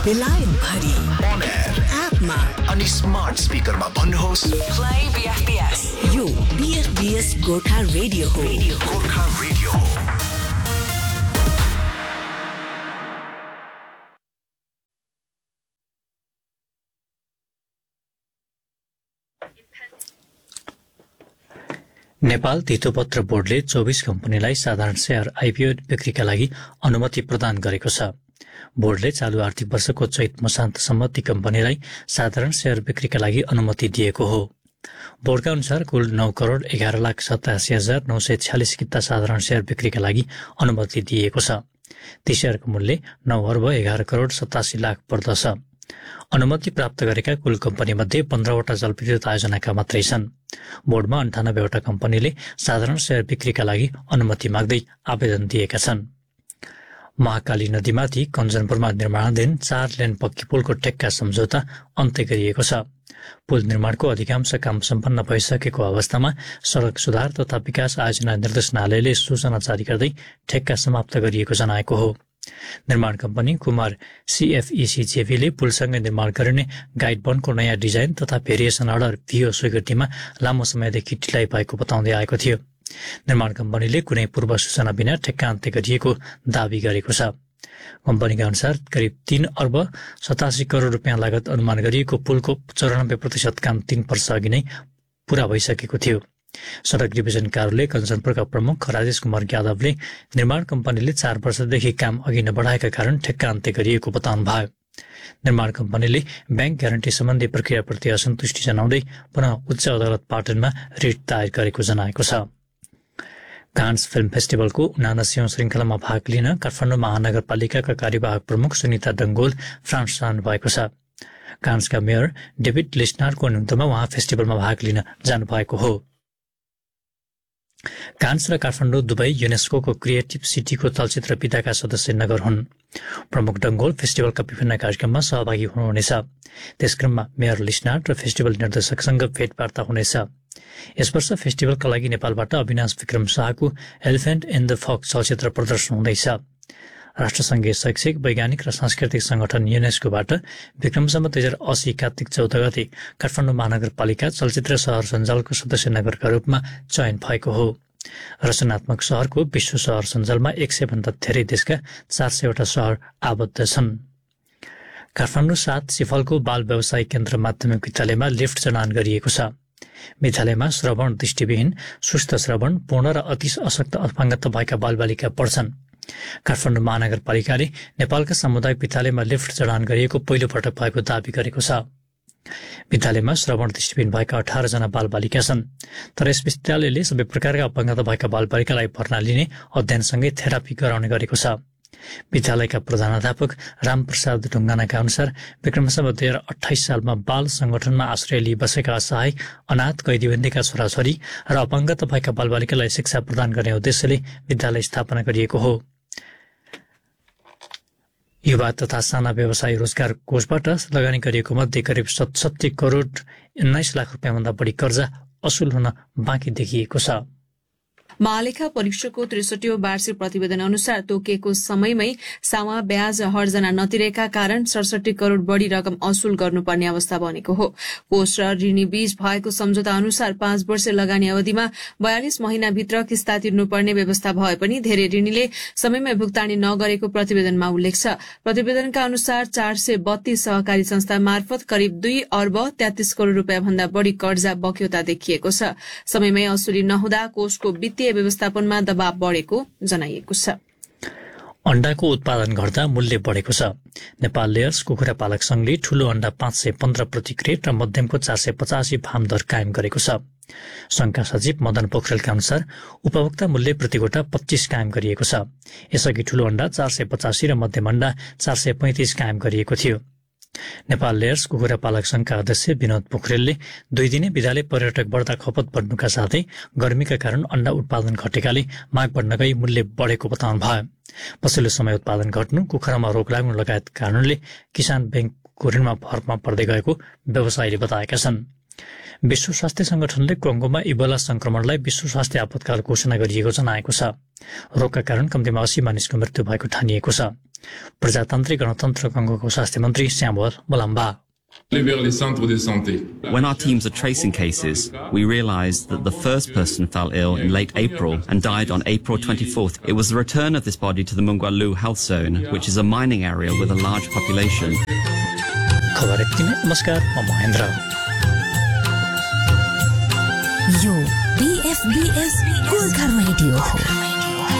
बेलायत भरि On air एपमा अनि स्मार्ट स्पिकरमा भन्नुहोस् Play BFBS. यो BFBS गोर्खा रेडियो हो. गोर्खा रेडियो हो। नेपाल धितोपत्र बोर्डले 24 कम्पनीलाई साधारण शेयर आइपिओ बिक्रीका लागि अनुमति प्रदान गरेको छ। बोर्डले चालू आर्थिक वर्षको चैत मसान्तसम्म ती कम्पनीलाई साधारण शेयर बिक्रीका लागि अनुमति दिएको हो। बोर्डका अनुसार कुल 9,11,87,946 किता साधारण शेयर बिक्रीका लागि अनुमति दिएको छ। ती शेयरको मूल्य 9,11,87,00,000 पर्दछ। अनुमति प्राप्त गरेका कुल कम्पनीमध्ये 15वटा जलविद्युत आयोजनाका मात्रै छन्। बोर्डमा 98वटा कम्पनीले साधारण शेयर बिक्रीका लागि अनुमति माग्दै आवेदन दिएका छन्। महाकाली नदीमाथि कञ्चनपुरमा निर्माणाधीन 4 लेन पक्की पुलको टेक्का सम्झौता अन्त्य गरिएको छ। पुल निर्माणको अधिकांश काम सम्पन्न भइसकेको अवस्थामा सड़क सुधार तथा विकास आयोजना निर्देशनालयले सूचना जारी गर्दै ठेक्का समाप्त गरिएको जनाएको हो। निर्माण कम्पनी कुमार CFECJVले पुलसँगै निर्माण गरिने गाइड वनको नयाँ डिजाइन तथा भेरिएसन अर्डर VO स्वीकृतिमा लामो समयदेखि ढिलाइ भएको बताउँदै आएको थियो। निर्माण कम्पनीले कुनै पूर्व सूचना बिना ठेक्का अन्त्य गरिएको दावी गरेको छ। कम्पनीका अनुसार करिब 3,87 करोड रुपियाँ लागत अनुमान गरिएको पुलको 94% काम 3 वर्ष अघि नै पूरा भइसकेको थियो। सड़क डिभिजन कार्यालय कञ्चनपुरका प्रमुख राजेश कुमार यादवले निर्माण कम्पनीले 4 वर्षदेखि काम अघि नबढाएका कारण ठेक्का अन्त्य गरिएको बताउनु भयो। निर्माण कम्पनीले ब्याङ्क ग्यारेन्टी सम्बन्धी प्रक्रियाप्रति असन्तुष्टि जनाउँदै पुनः उच्च अदालत पाटनमा रिट दायर गरेको जनाएको छ। कान्स फिल्म फेस्टिभलको 79औं श्रृङ्खलामा भाग लिन काठमाडौँ महानगरपालिकाका कार्यवाहक प्रमुख सुनिता डङ्गोल फ्रान्स जानु भएको छ। कान्सका मेयर डेभिड लिस्नारको निम्तिमा उहाँ फेस्टिभलमा भाग लिन जानुभएको हो। कान्स र काठमाडौँ दुवै युनेस्को क्रिएटिभ सिटीको चलचित्र विधाका सदस्य नगर हुन्। प्रमुख डङ्गोल फेस्टिभलका विभिन्न कार्यक्रममा सहभागी हुनुहुनेछ। त्यसक्रममा मेयर लिस्नार र फेस्टिभल निर्देशकसँग भेटवार्ता हुनेछ। यस वर्ष फेस्टिभलका लागि नेपालबाट अविनाश विक्रम शाहको एलिफेन्ट इन द फक चलचित्र प्रदर्शन हुँदैछ। राष्ट्रसङ्घीय शैक्षिक वैज्ञानिक र सांस्कृतिक संगठन युनेस्कोबाट विक्रमसम्म 2080 कार्तिक 14 गते काठमाडौँ महानगरपालिका चलचित्र सहर सञ्जालको सदस्य नगरका रूपमा चयन भएको हो। रचनात्मक शहरको विश्व सहर सञ्जालमा 100 भन्दा धेरै देशका 400वटा सहर आबद्ध छन्। काठमाडौँ 7 सिफलको बाल व्यवसाय केन्द्र माध्यमिक विद्यालयमा लिफ्ट जडान गरिएको छ। विद्यालयमा श्रवण दृष्टिविहीन, सुस्त श्रवण, पूर्ण र अति अशक्त अपाङ्गता भएका बालबालिका पढ्छन्। काठमाडौँ महानगरपालिकाले नेपालका सामुदायिक विद्यालयमा लिफ्ट जडान गरिएको पहिलो पटक भएको दावी गरेको छ। विद्यालयमा श्रवण दृष्टिविहीन भएका 18 जना बालबालिका छन्। तर यस विद्यालयले सबै प्रकारका अपाङ्गता भएका बालबालिकालाई भर्ना लिने अध्ययनसँगै थेरापी गराउने गरेको छ। विद्यालयका प्रधानाध्यापक रामप्रसाद ढुङ्गानाका अनुसार विक्रमसम्म 2028 सालमा बाल संगठनमा आश्रय लिई बसेका असहाय, अनाथ, कैदीबन्दीका छोराछोरी र अपाङ्गता भएका बालबालिकालाई शिक्षा प्रदान गर्ने उद्देश्यले विद्यालय स्थापना गरिएको हो। युवा तथा साना व्यवसाय रोजगार कोषबाट लगानी गरिएको मध्ये करिब 70 करोड 19 लाख रुपियाँभन्दा बढी कर्जा असुल हुन बाँकी देखिएको छ। महालेखा परीक्षकको 63औं वार्षिक प्रतिवेदन अनुसार तोकिएको समयमै सामा ब्याज हर्जना नतिरेका कारण 67 करोड़ बढ़ी रकम असुल गर्नुपर्ने अवस्था बनेको हो। कोष र ऋणी बीच भएको सम्झौता अनुसार 5 वर्ष लगानी अवधिमा 42 महिनाभित्र किस्ता तिर्नुपर्ने व्यवस्था भए पनि धेरै ऋणीले समयमै भुक्तानी नगरेको प्रतिवेदनमा उल्लेख छ। प्रतिवेदनका अनुसार 432 सहकारी संस्था मार्फत करिब 2 अर्ब 33 करोड़ रुपियाँ भन्दा बढ़ी कर्जा बक्यौता देखिएको छ। समयमै असुली नहुँदा कोषको वित्तीय व्यवस्थापनमा दबाव बढेको जनाइएको छ। अण्डाको उत्पादन घट्दा मूल्य बढेको छ। नेपाल लेयर्स कुखुरा पालक संघले ठूलो अण्डा 515 प्रति क्रेट र मध्यमको 485 फार्म दर कायम गरेको छ। संघका सचिव मदन पोखरेलका अनुसार उपभोक्ता मूल्य प्रति गोटा 25 कायम गरिएको छ। यसअघि ठूलो अण्डा 485 र मध्यम अण्डा 435 कायम गरिएको थियो। नेपाल लेयर्स कुखुरा पालक संघका अध्यक्ष विनोद पोखरेलले 2 दिने विद्यालय पर्यटक बढ्दा खपत बढ्नुका साथै गर्मीका कारण अण्डा उत्पादन घटेकाले माग बढ्न गई मूल्य बढेको बताउनु भयो। पछिल्लो समय उत्पादन घट्नु, कुखुरामा रोग लाग्नु लगायत कारणले किसान बैंक ऋणमा भरमा पर्दै गएको व्यवसायीले बताएका छन्। विश्व स्वास्थ्य संगठनले कङ्गोमा इबोला संक्रमणलाई विश्व स्वास्थ्य आपतकाल घोषणा गरिएको जनाएको छ। रोगका कारण कम्तीमा 80 मानिसको मृत्यु भएको ठानिएको छ। प्रजातान्त्रिक गणतन्त्र कङ्गोको स्वास्थ्य मन्त्री स्यामुअल मलाम्बा। When our teams are tracing cases, we realized that the first person fell ill in late April and died on April 24th. It was the return of this body to the Mungwalu health zone, which is a mining area with a large population. खबर यति नै। नमस्कार, म महेन्द्र। यो BFBS Gorkha radio हो।